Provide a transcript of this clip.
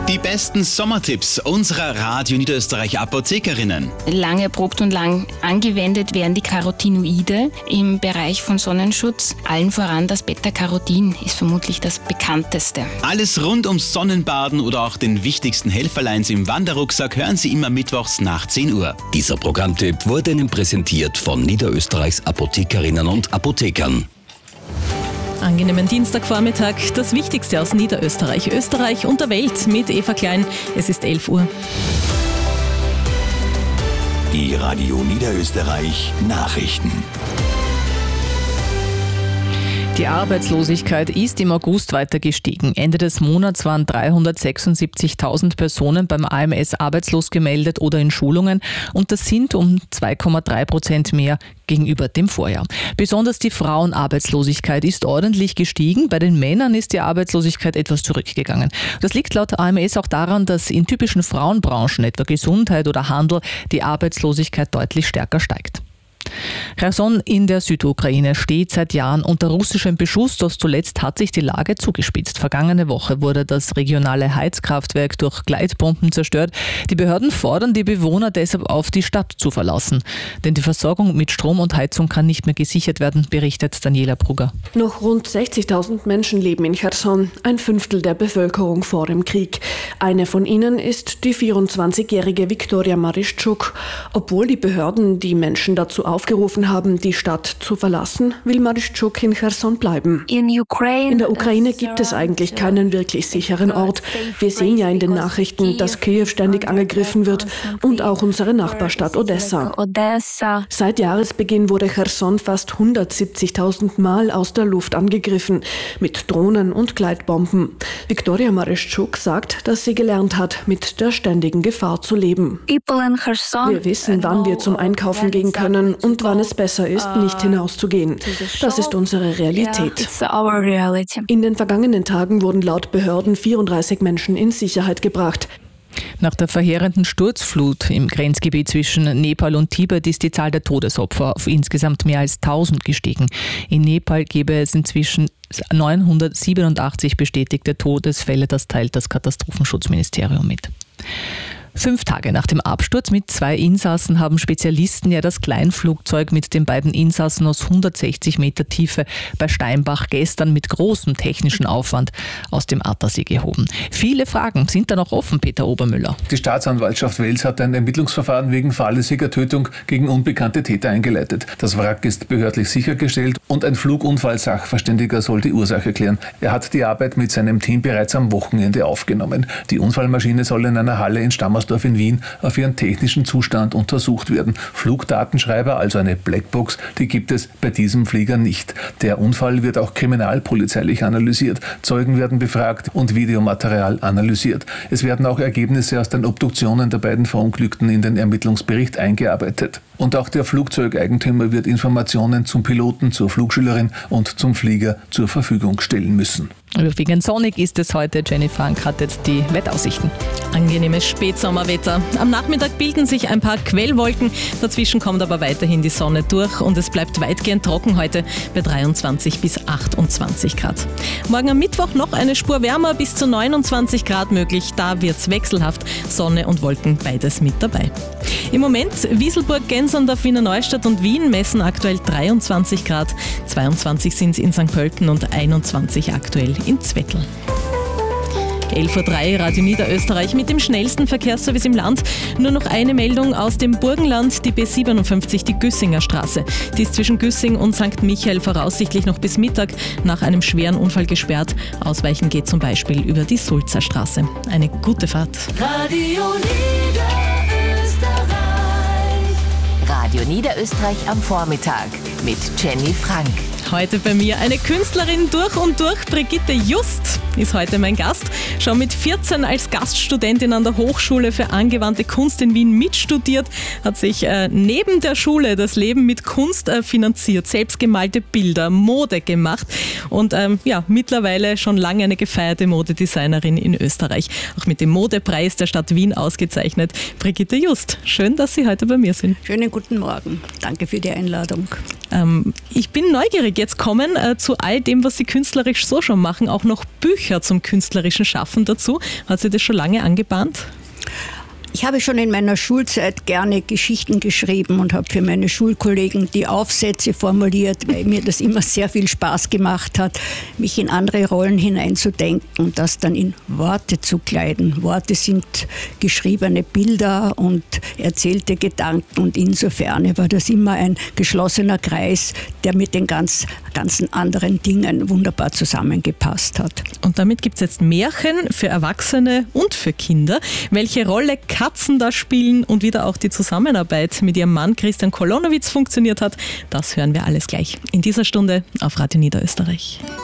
Die besten Sommertipps unserer Radio Niederösterreich Apothekerinnen. Lange erprobt und lang angewendet werden die Carotinoide im Bereich von Sonnenschutz. Allen voran das Beta-Carotin ist vermutlich das bekannteste. Alles rund ums Sonnenbaden oder auch den wichtigsten Helferleins im Wanderrucksack hören Sie immer mittwochs nach 10 Uhr. Dieser Programmtipp wurde Ihnen präsentiert von Niederösterreichs Apothekerinnen und Apothekern. Angenehmen Dienstagvormittag, das Wichtigste aus Niederösterreich, Österreich und der Welt mit Eva Klein. Es ist 11 Uhr. Die Radio Niederösterreich Nachrichten. Die Arbeitslosigkeit ist im August weiter gestiegen. Ende des Monats waren 376.000 Personen beim AMS arbeitslos gemeldet oder in Schulungen und das sind um 2,3% mehr gegenüber dem Vorjahr. Besonders die Frauenarbeitslosigkeit ist ordentlich gestiegen. Bei den Männern ist die Arbeitslosigkeit etwas zurückgegangen. Das liegt laut AMS auch daran, dass in typischen Frauenbranchen, etwa Gesundheit oder Handel, die Arbeitslosigkeit deutlich stärker steigt. Cherson in der Südukraine steht seit Jahren unter russischem Beschuss, doch zuletzt hat sich die Lage zugespitzt. Vergangene Woche wurde das regionale Heizkraftwerk durch Gleitbomben zerstört. Die Behörden fordern die Bewohner deshalb auf, die Stadt zu verlassen. Denn die Versorgung mit Strom und Heizung kann nicht mehr gesichert werden, berichtet Daniela Brugger. Noch rund 60.000 Menschen leben in Cherson, ein Fünftel der Bevölkerung vor dem Krieg. Eine von ihnen ist die 24-jährige Viktoria Marischczuk. Obwohl die Behörden die Menschen dazu aufgerufen haben, die Stadt zu verlassen, will Marischczuk in Cherson bleiben. In der Ukraine gibt es eigentlich keinen wirklich sicheren Ort. Wir sehen ja in den Nachrichten, dass Kiew ständig angegriffen wird und auch unsere Nachbarstadt Odessa. Seit Jahresbeginn wurde Cherson fast 170.000 Mal aus der Luft angegriffen, mit Drohnen und Gleitbomben. Viktoria Marischczuk sagt, dass sie gelernt hat, mit der ständigen Gefahr zu leben. Wir wissen, wann wir zum Einkaufen gehen können und wann es besser ist, nicht hinauszugehen. Das ist unsere Realität. In den vergangenen Tagen wurden laut Behörden 34 Menschen in Sicherheit gebracht. Nach der verheerenden Sturzflut im Grenzgebiet zwischen Nepal und Tibet ist die Zahl der Todesopfer auf insgesamt mehr als 1000 gestiegen. In Nepal gäbe es inzwischen 987 bestätigte Todesfälle, das teilt das Katastrophenschutzministerium mit. 5 Tage nach dem Absturz mit 2 Insassen haben Spezialisten ja das Kleinflugzeug mit den beiden Insassen aus 160 Meter Tiefe bei Steinbach gestern mit großem technischen Aufwand aus dem Attersee gehoben. Viele Fragen sind da noch offen, Peter Obermüller. Die Staatsanwaltschaft Wels hat ein Ermittlungsverfahren wegen fahrlässiger Tötung gegen unbekannte Täter eingeleitet. Das Wrack ist behördlich sichergestellt und ein Flugunfall-Sachverständiger soll die Ursache klären. Er hat die Arbeit mit seinem Team bereits am Wochenende aufgenommen. Die Unfallmaschine soll in einer Halle in Stammersdorf in Wien auf ihren technischen Zustand untersucht werden. Flugdatenschreiber, also eine Blackbox, die gibt es bei diesem Flieger nicht. Der Unfall wird auch kriminalpolizeilich analysiert. Zeugen werden befragt und Videomaterial analysiert. Es werden auch Ergebnisse aus den Obduktionen der beiden Verunglückten in den Ermittlungsbericht eingearbeitet. Und auch der Flugzeugeigentümer wird Informationen zum Piloten, zur Flugschülerin und zum Flieger zur Verfügung stellen müssen. Überwiegend sonnig ist es heute. Jenny Frank hat jetzt die Wettaussichten. Angenehmes Spätsommerwetter. Am Nachmittag bilden sich ein paar Quellwolken. Dazwischen kommt aber weiterhin die Sonne durch und es bleibt weitgehend trocken heute bei 23 bis 28 Grad. Morgen am Mittwoch noch eine Spur wärmer, bis zu 29 Grad möglich. Da wird's wechselhaft. Sonne und Wolken, beides mit dabei. Im Moment Wieselburg, Gensandorf, Wiener Neustadt und Wien messen aktuell 23 Grad. 22 sind es in St. Pölten und 21 aktuell in Zwettl. 11.03 Uhr, Radio Niederösterreich mit dem schnellsten Verkehrsservice im Land. Nur noch eine Meldung aus dem Burgenland, die B57, die Güssinger Straße. Die ist zwischen Güssing und St. Michael voraussichtlich noch bis Mittag nach einem schweren Unfall gesperrt. Ausweichen geht zum Beispiel über die Sulzer Straße. Eine gute Fahrt. Radio Niederösterreich am Vormittag mit Jenny Frank. Heute bei mir eine Künstlerin durch und durch. Brigitte Just ist heute mein Gast. Schon mit 14 als Gaststudentin an der Hochschule für angewandte Kunst in Wien mitstudiert, hat sich neben der Schule das Leben mit Kunst finanziert, selbstgemalte Bilder, Mode gemacht und mittlerweile schon lange eine gefeierte Modedesignerin in Österreich. Auch mit dem Modepreis der Stadt Wien ausgezeichnet. Brigitte Just, schön, dass Sie heute bei mir sind. Schönen guten Morgen. Danke für die Einladung. Ich bin neugierig. jetzt kommen zu all dem, was Sie künstlerisch so schon machen, auch noch Bücher zum künstlerischen Schaffen dazu. Hat Sie das schon lange angebahnt? Ich habe schon in meiner Schulzeit gerne Geschichten geschrieben und habe für meine Schulkollegen die Aufsätze formuliert, weil mir das immer sehr viel Spaß gemacht hat, mich in andere Rollen hineinzudenken und das dann in Worte zu kleiden. Worte sind geschriebene Bilder und erzählte Gedanken und insofern war das immer ein geschlossener Kreis, der mit den ganzen anderen Dingen wunderbar zusammengepasst hat. Und damit gibt es jetzt Märchen für Erwachsene und für Kinder. Welche Rolle Katzen da spielen und wie da auch die Zusammenarbeit mit ihrem Mann Christian Kolonowitz funktioniert hat, das hören wir alles gleich in dieser Stunde auf Radio Niederösterreich.